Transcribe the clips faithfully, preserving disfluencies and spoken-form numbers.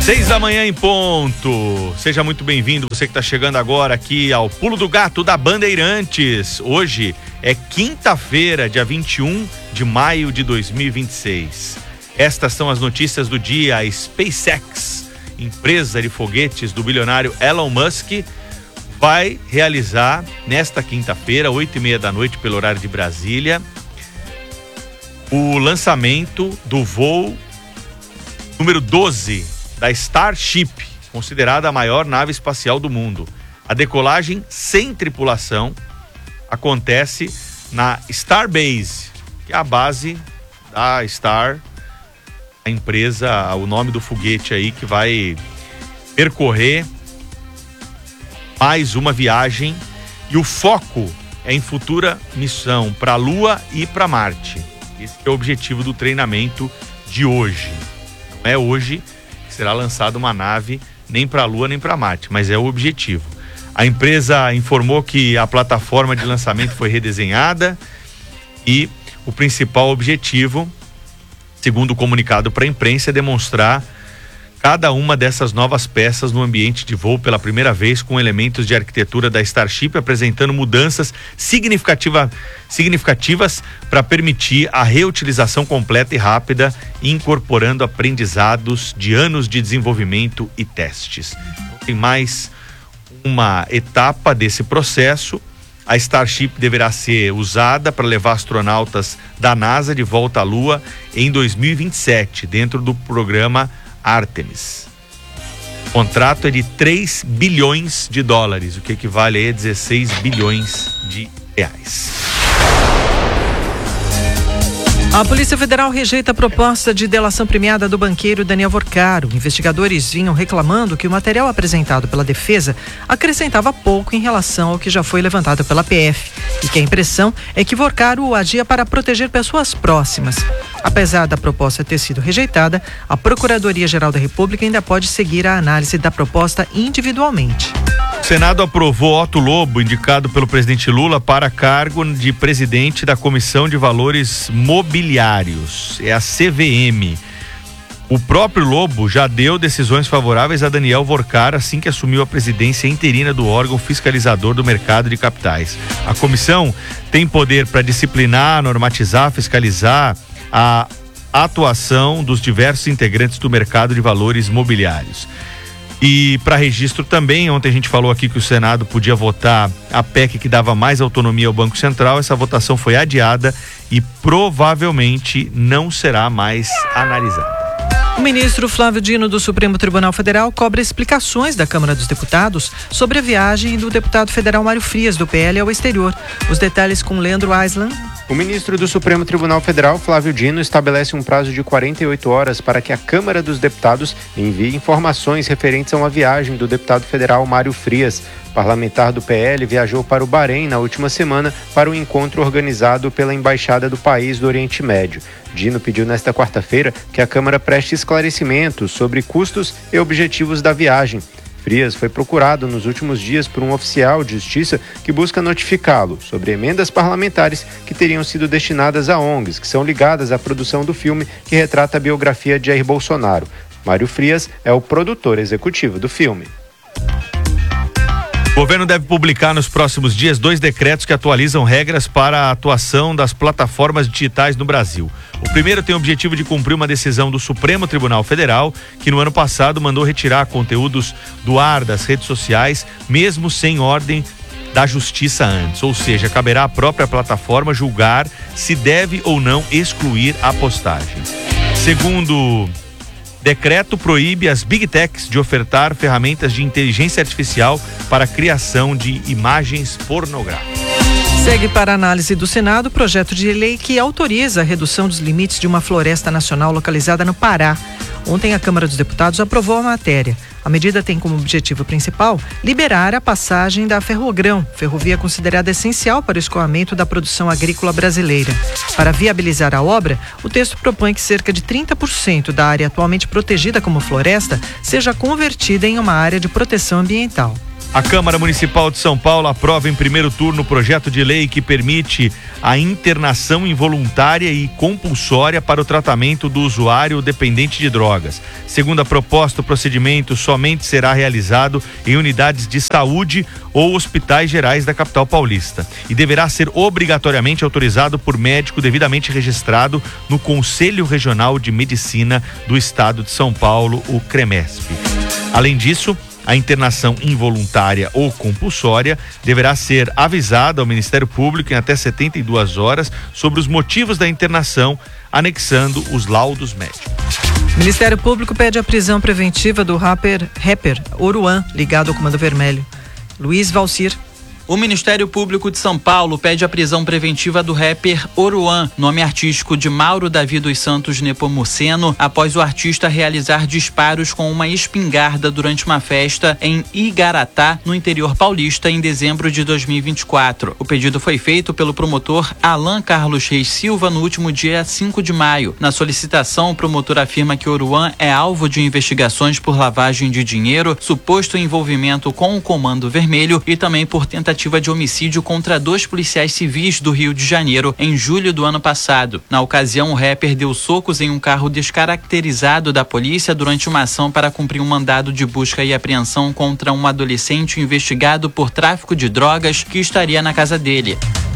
Seis da manhã em ponto. Seja muito bem-vindo, você que está chegando agora aqui ao Pulo do Gato da Bandeirantes. Hoje é quinta-feira, dia vinte e um de maio de dois mil e vinte e seis. Estas são as notícias do dia. A SpaceX, empresa de foguetes do bilionário Elon Musk, vai realizar nesta quinta-feira, oito e meia da noite, pelo horário de Brasília, o lançamento do voo número doze da Starship, considerada a maior nave espacial do mundo. A decolagem sem tripulação acontece na Starbase, que é a base da Star, a empresa, o nome do foguete aí que vai percorrer mais uma viagem, e o foco é em futura missão para a Lua e para Marte. Esse é o objetivo do treinamento de hoje. Não é hoje que será lançada uma nave nem para a Lua nem para Marte, mas é o objetivo. A empresa informou que a plataforma de lançamento foi redesenhada e o principal objetivo, segundo o comunicado para a imprensa, é demonstrar cada uma dessas novas peças no ambiente de voo pela primeira vez, com elementos de arquitetura da Starship, apresentando mudanças significativa, significativas para permitir a reutilização completa e rápida, incorporando aprendizados de anos de desenvolvimento e testes. Então, tem mais uma etapa desse processo. A Starship deverá ser usada para levar astronautas da NASA de volta à Lua em dois mil e vinte e sete, dentro do programa Artemis. O contrato é de três bilhões de dólares, o que equivale a dezesseis bilhões de reais. A Polícia Federal rejeita a proposta de delação premiada do banqueiro Daniel Vorcaro. Investigadores vinham reclamando que o material apresentado pela defesa acrescentava pouco em relação ao que já foi levantado pela P F, e que a impressão é que Vorcaro agia para proteger pessoas próximas. Apesar da proposta ter sido rejeitada, a Procuradoria-Geral da República ainda pode seguir a análise da proposta individualmente. O Senado aprovou Otto Lobo, indicado pelo presidente Lula para cargo de presidente da Comissão de Valores Mobiliários, é a C V M. O próprio Lobo já deu decisões favoráveis a Daniel Vorcaro assim que assumiu a presidência interina do órgão fiscalizador do mercado de capitais. A comissão tem poder para disciplinar, normatizar, fiscalizar a atuação dos diversos integrantes do mercado de valores mobiliários. E para registro também, ontem a gente falou aqui que o Senado podia votar a P E C que dava mais autonomia ao Banco Central. Essa votação foi adiada e provavelmente não será mais analisada. O ministro Flávio Dino do Supremo Tribunal Federal cobra explicações da Câmara dos Deputados sobre a viagem do deputado federal Mário Frias, do P L, ao exterior. Os detalhes com Leandro Aislan. O ministro do Supremo Tribunal Federal, Flávio Dino, estabelece um prazo de quarenta e oito horas para que a Câmara dos Deputados envie informações referentes a uma viagem do deputado federal Mário Frias. O parlamentar do P L viajou para o Bahrein na última semana para um encontro organizado pela Embaixada do país do Oriente Médio. Dino pediu nesta quarta-feira que a Câmara preste esclarecimentos sobre custos e objetivos da viagem. Frias foi procurado nos últimos dias por um oficial de justiça que busca notificá-lo sobre emendas parlamentares que teriam sido destinadas a O N Gs, que são ligadas à produção do filme que retrata a biografia de Jair Bolsonaro. Mário Frias é o produtor executivo do filme. O governo deve publicar nos próximos dias dois decretos que atualizam regras para a atuação das plataformas digitais no Brasil. O primeiro tem o objetivo de cumprir uma decisão do Supremo Tribunal Federal, que no ano passado mandou retirar conteúdos do ar das redes sociais, mesmo sem ordem da justiça antes. Ou seja, caberá à própria plataforma julgar se deve ou não excluir a postagem. Segundo decreto, proíbe as Big Techs de ofertar ferramentas de inteligência artificial para a criação de imagens pornográficas. Segue para análise do Senado o projeto de lei que autoriza a redução dos limites de uma floresta nacional localizada no Pará. Ontem a Câmara dos Deputados aprovou a matéria. A medida tem como objetivo principal liberar a passagem da Ferrogrão, ferrovia considerada essencial para o escoamento da produção agrícola brasileira. Para viabilizar a obra, o texto propõe que cerca de trinta por cento da área atualmente protegida como floresta seja convertida em uma área de proteção ambiental. A Câmara Municipal de São Paulo aprova em primeiro turno o projeto de lei que permite a internação involuntária e compulsória para o tratamento do usuário dependente de drogas. Segundo a proposta, o procedimento somente será realizado em unidades de saúde ou hospitais gerais da capital paulista e deverá ser obrigatoriamente autorizado por médico devidamente registrado no Conselho Regional de Medicina do Estado de São Paulo, o CREMESP. Além disso, a internação involuntária ou compulsória deverá ser avisada ao Ministério Público em até setenta e duas horas sobre os motivos da internação, anexando os laudos médicos. O Ministério Público pede a prisão preventiva do rapper, rapper Oruan, ligado ao Comando Vermelho. Luiz Valcir. O Ministério Público de São Paulo pede a prisão preventiva do rapper Oruan, nome artístico de Mauro Davi dos Santos Nepomuceno, após o artista realizar disparos com uma espingarda durante uma festa em Igaratá, no interior paulista, em dezembro de dois mil e vinte e quatro. O pedido foi feito pelo promotor Alan Carlos Reis Silva no último dia cinco de maio. Na solicitação, o promotor afirma que Oruan é alvo de investigações por lavagem de dinheiro, suposto envolvimento com o Comando Vermelho e também por tentativa de homicídio contra dois policiais civis do Rio de Janeiro em julho do ano passado. Na ocasião, o rapper deu socos em um carro descaracterizado da polícia durante uma ação para cumprir um mandado de busca e apreensão contra um adolescente investigado por tráfico de drogas que estaria na casa dele.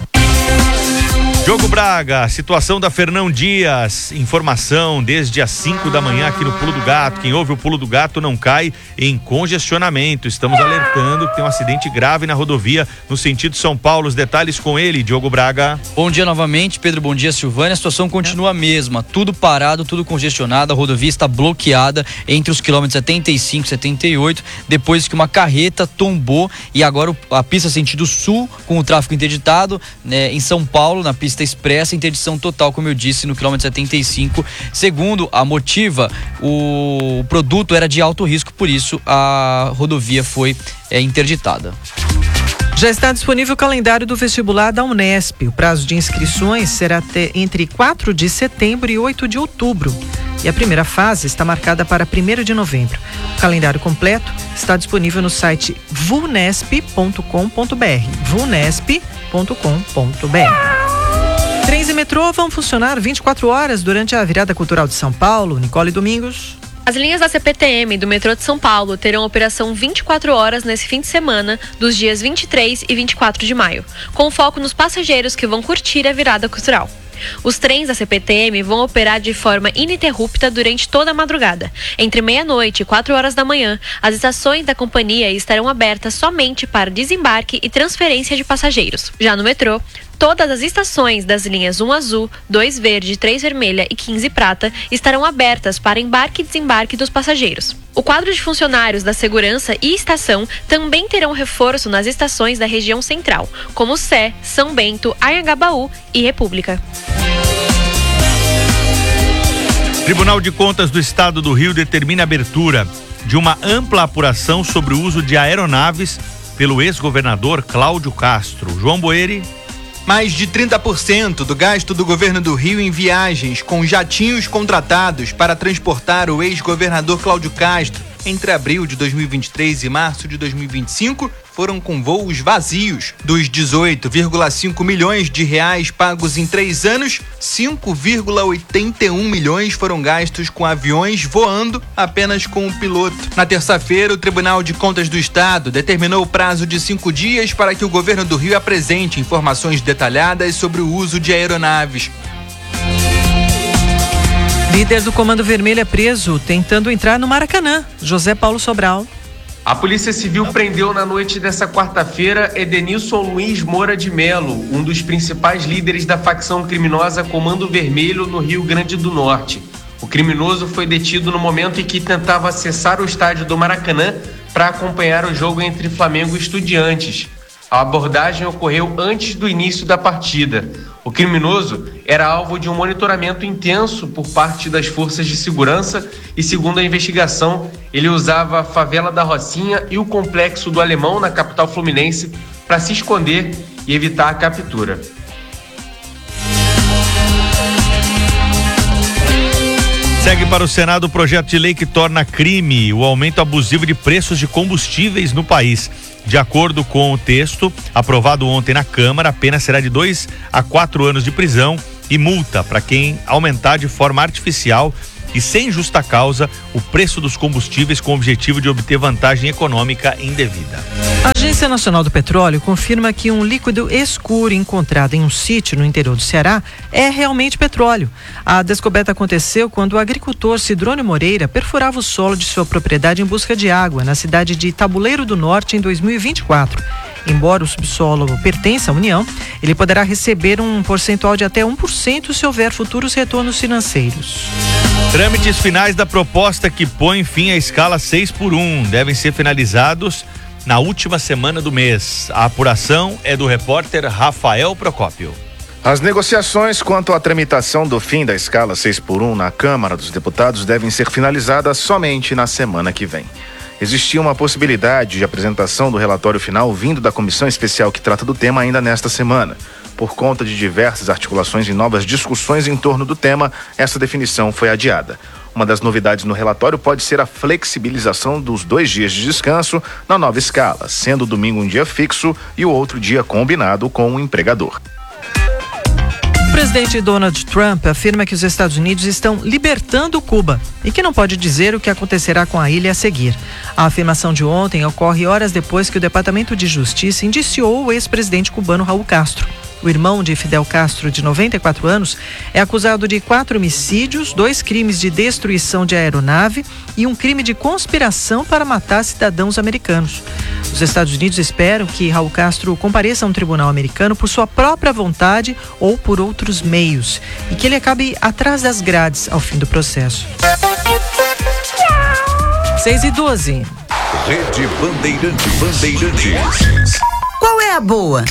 Diogo Braga, situação da Fernão Dias, informação desde as cinco da manhã aqui no Pulo do Gato. Quem ouve o Pulo do Gato não cai em congestionamento. Estamos alertando que tem um acidente grave na rodovia no sentido São Paulo. Os detalhes com ele, Diogo Braga. Bom dia novamente, Pedro, bom dia, Silvânia. A situação continua a mesma, tudo parado, tudo congestionado. A rodovia está bloqueada entre os quilômetros setenta e cinco e setenta e oito, depois que uma carreta tombou e agora a pista sentido sul com o tráfego interditado, né, em São Paulo, na pista expressa, interdição total, como eu disse, no quilômetro setenta e cinco. Segundo a Motiva, o produto era de alto risco, por isso a rodovia foi é, interditada. Já está disponível o calendário do vestibular da Unesp. O prazo de inscrições será até entre quatro de setembro e oito de outubro. E a primeira fase está marcada para primeiro de novembro. O calendário completo está disponível no site vunesp ponto com ponto br. vunesp ponto com ponto br. Trens e metrô vão funcionar vinte e quatro horas durante a virada cultural de São Paulo. Nicole Domingos. As linhas da C P T M do metrô de São Paulo terão operação vinte e quatro horas nesse fim de semana, dos dias vinte e três e vinte e quatro de maio, com foco nos passageiros que vão curtir a virada cultural. Os trens da C P T M vão operar de forma ininterrupta durante toda a madrugada. Entre meia-noite e quatro horas da manhã, as estações da companhia estarão abertas somente para desembarque e transferência de passageiros. Já no metrô, todas as estações das linhas um azul, dois verde, três vermelha e quinze prata estarão abertas para embarque e desembarque dos passageiros. O quadro de funcionários da segurança e estação também terão reforço nas estações da região central, como Sé, São Bento, Anhangabaú e República. Tribunal de Contas do Estado do Rio determina a abertura de uma ampla apuração sobre o uso de aeronaves pelo ex-governador Cláudio Castro. João Boeri. Mais de trinta por cento do gasto do governo do Rio em viagens com jatinhos contratados para transportar o ex-governador Cláudio Castro entre abril de dois mil e vinte e três e março de dois mil e vinte e cinco foram com voos vazios. Dos dezoito vírgula cinco milhões de reais pagos em três anos, cinco vírgula oitenta e um milhões foram gastos com aviões voando apenas com o piloto. Na terça-feira, o Tribunal de Contas do Estado determinou o prazo de cinco dias para que o governo do Rio apresente informações detalhadas sobre o uso de aeronaves. Líder do Comando Vermelho é preso tentando entrar no Maracanã. José Paulo Sobral. A Polícia Civil prendeu na noite dessa quarta-feira Edenilson Luiz Moura de Melo, um dos principais líderes da facção criminosa Comando Vermelho no Rio Grande do Norte. O criminoso foi detido no momento em que tentava acessar o estádio do Maracanã para acompanhar o jogo entre Flamengo e Estudiantes. A abordagem ocorreu antes do início da partida. O criminoso era alvo de um monitoramento intenso por parte das forças de segurança e, segundo a investigação, ele usava a favela da Rocinha e o complexo do Alemão, na capital fluminense, para se esconder e evitar a captura. Segue para o Senado o projeto de lei que torna crime o aumento abusivo de preços de combustíveis no país. De acordo com o texto aprovado ontem na Câmara, a pena será de dois a quatro anos de prisão e multa para quem aumentar de forma artificial e sem justa causa o preço dos combustíveis com o objetivo de obter vantagem econômica indevida. A Agência Nacional do Petróleo confirma que um líquido escuro encontrado em um sítio no interior do Ceará é realmente petróleo. A descoberta aconteceu quando o agricultor Sidrônio Moreira perfurava o solo de sua propriedade em busca de água na cidade de Tabuleiro do Norte em dois mil e vinte e quatro. Embora o subsolo pertença à União, ele poderá receber um percentual de até um por cento se houver futuros retornos financeiros. Trâmites finais da proposta que põe fim à escala seis por um devem ser finalizados na última semana do mês. A apuração é do repórter Rafael Procópio. As negociações quanto à tramitação do fim da escala seis por um na Câmara dos Deputados devem ser finalizadas somente na semana que vem. Existia uma possibilidade de apresentação do relatório final vindo da comissão especial que trata do tema ainda nesta semana. Por conta de diversas articulações e novas discussões em torno do tema, essa definição foi adiada. Uma das novidades no relatório pode ser a flexibilização dos dois dias de descanso na nova escala, sendo o domingo um dia fixo e o outro dia combinado com o empregador. O presidente Donald Trump afirma que os Estados Unidos estão libertando Cuba e que não pode dizer o que acontecerá com a ilha a seguir. A afirmação de ontem ocorre horas depois que o Departamento de Justiça indiciou o ex-presidente cubano Raul Castro. O irmão de Fidel Castro, de noventa e quatro anos, é acusado de quatro homicídios, dois crimes de destruição de aeronave e um crime de conspiração para matar cidadãos americanos. Os Estados Unidos esperam que Raul Castro compareça a um tribunal americano por sua própria vontade ou por outros meios e que ele acabe atrás das grades ao fim do processo. seis e doze. Rede Bandeirantes. Bandeirantes. Qual é a boa?